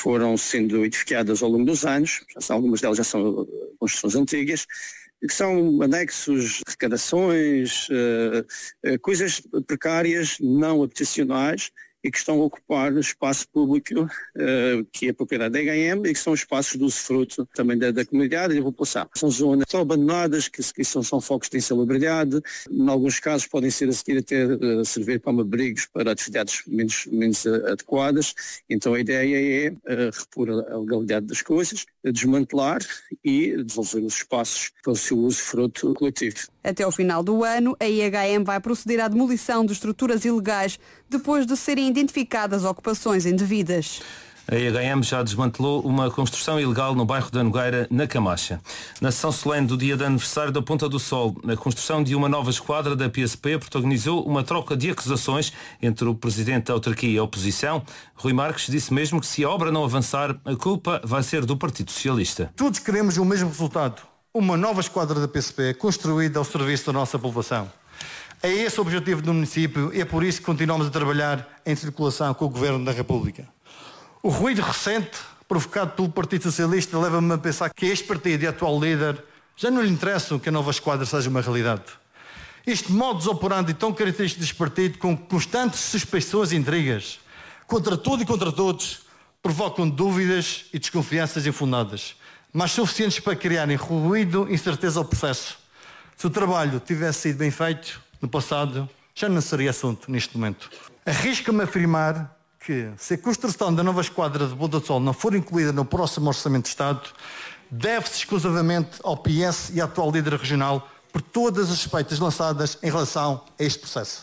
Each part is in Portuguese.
foram sendo edificadas ao longo dos anos, algumas delas já são construções antigas, que são anexos, arrecadações, coisas precárias, não habitacionais, e que estão a ocupar espaço público que é propriedade da EGM e que são espaços de usufruto também da comunidade e da população. São zonas que são abandonadas, que são focos de insalubridade, em alguns casos podem ser a seguir até servir como abrigos para atividades menos adequadas. Então a ideia é repor a legalidade das coisas, desmantelar e devolver os espaços para o seu usufruto coletivo. Até ao final do ano, a IHM vai proceder à demolição de estruturas ilegais depois de serem identificadas ocupações indevidas. A IHM já desmantelou uma construção ilegal no bairro da Nogueira, na Camacha. Na sessão solene do dia de aniversário da Ponta do Sol, a construção de uma nova esquadra da PSP protagonizou uma troca de acusações entre o presidente da autarquia e a oposição. Rui Marques disse mesmo que se a obra não avançar, a culpa vai ser do Partido Socialista. Todos queremos o mesmo resultado. Uma nova esquadra da PSP construída ao serviço da nossa população. É esse o objetivo do município e é por isso que continuamos a trabalhar em circulação com o Governo da República. O ruído recente provocado pelo Partido Socialista leva-me a pensar que este partido e atual líder já não lhe interessam que a nova esquadra seja uma realidade. Este modus operandi tão característico deste partido, com constantes suspeições e intrigas, contra tudo e contra todos, provocam dúvidas e desconfianças infundadas, mas suficientes para criarem ruído e incerteza ao processo. Se o trabalho tivesse sido bem feito no passado, já não seria assunto neste momento. Arrisco-me a afirmar que, se a construção da nova esquadra de Ponta do Sol não for incluída no próximo Orçamento de Estado, deve-se exclusivamente ao PS e à atual líder regional por todas as suspeitas lançadas em relação a este processo.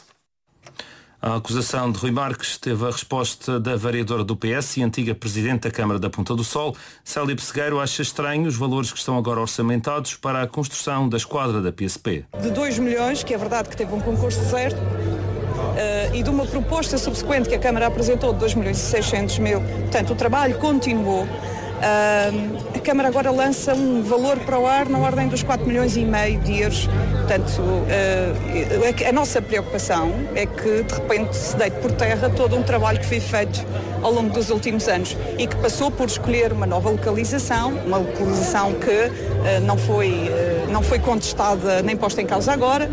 A acusação de Rui Marques teve a resposta da vereadora do PS e antiga presidente da Câmara da Ponta do Sol. Célia Pessegueiro acha estranho os valores que estão agora orçamentados para a construção da esquadra da PSP. De 2 milhões, que é verdade que teve um concurso certo, e de uma proposta subsequente que a Câmara apresentou de 2 milhões e 600 mil, portanto o trabalho continuou. A Câmara agora lança um valor para o ar na ordem dos 4 milhões e meio de euros. Portanto, a nossa preocupação é que de repente se deite por terra todo um trabalho que foi feito ao longo dos últimos anos e que passou por escolher uma nova localização, uma localização que não foi contestada nem posta em causa agora.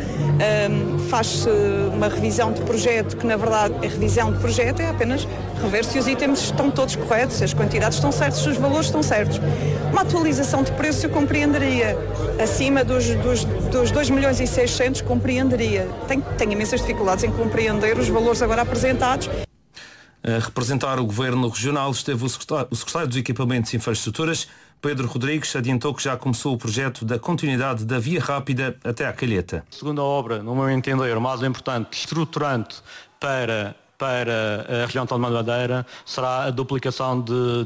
Faz-se uma revisão de projeto que, na verdade, a revisão de projeto é apenas rever se os itens estão todos corretos, se as quantidades estão certas, se os valores estão certos. Uma atualização de preço eu compreenderia. Acima dos 2 milhões e 600 compreenderia. Tenho imensas dificuldades em compreender os valores agora apresentados. A representar o Governo Regional esteve o secretário dos Equipamentos e Infraestruturas, Pedro Rodrigues, adiantou que já começou o projeto da continuidade da via rápida até à Calheta. Segunda obra, no meu entender, mais importante, estruturante para a região autónoma da Madeira será a duplicação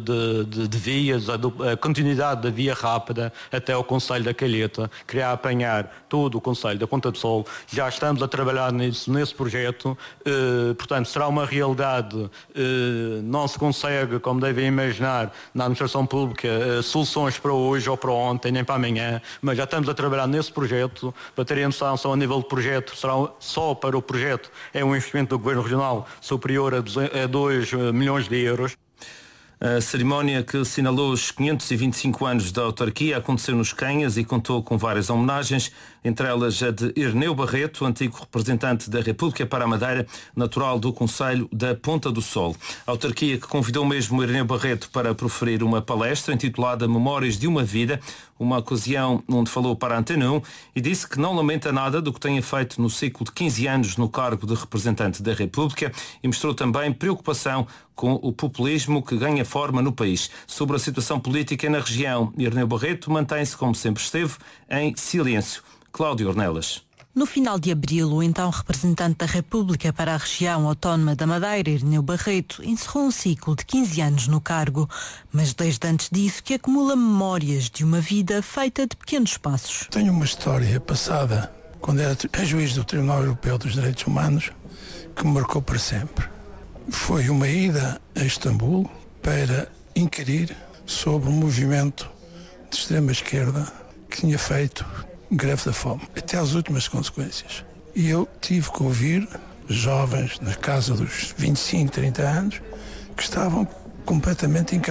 de vias, a continuidade da via rápida até ao concelho da Calheta, que irá apanhar todo o concelho da Ponta do Sol. Já estamos a trabalhar nesse projeto, portanto será uma realidade. Não se consegue, como devem imaginar, na administração pública, soluções para hoje ou para ontem, nem para amanhã, mas já estamos a trabalhar nesse projeto. Para terem noção, só a nível de projeto, só para o projeto é um investimento do Governo Regional superior a 2 milhões de euros. A cerimónia que assinalou os 525 anos da autarquia aconteceu nos Canhas e contou com várias homenagens, entre elas a de Ireneu Barreto, antigo representante da República para a Madeira, natural do concelho da Ponta do Sol. A autarquia que convidou mesmo Ireneu Barreto para proferir uma palestra intitulada Memórias de uma Vida, uma ocasião onde falou para a Antena 1 e disse que não lamenta nada do que tenha feito no ciclo de 15 anos no cargo de representante da República e mostrou também preocupação com o populismo que ganha forma no país. Sobre a situação política na região, Ireneu Barreto mantém-se, como sempre esteve, em silêncio. Cláudio Ornelas. No final de abril, o então representante da República para a região autónoma da Madeira, Ireneu Barreto, encerrou um ciclo de 15 anos no cargo, mas desde antes disso que acumula memórias de uma vida feita de pequenos passos. Tenho uma história passada, quando era juiz do Tribunal Europeu dos Direitos Humanos, que me marcou para sempre. Foi uma ida a Istambul para inquirir sobre um movimento de extrema-esquerda que tinha feito greve da fome, até às últimas consequências. E eu tive que ouvir jovens na casa dos 25, 30 anos que estavam completamente incapazes